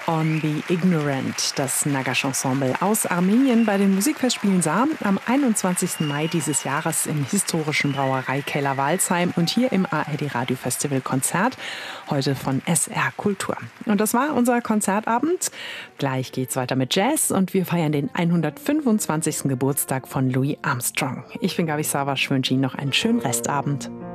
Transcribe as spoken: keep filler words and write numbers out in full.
On the Ignorant, das Nagash-Ensemble aus Armenien bei den Musikfestspielen Sam am einundzwanzigsten Mai dieses Jahres im historischen Brauereikeller Walsheim und hier im A R D Radio Festival Konzert, heute von S R Kultur. Und das war unser Konzertabend. Gleich geht's weiter mit Jazz und wir feiern den hundertfünfundzwanzigsten Geburtstag von Louis Armstrong. Ich bin Gabi Savas, wünsche Ihnen noch einen schönen Restabend.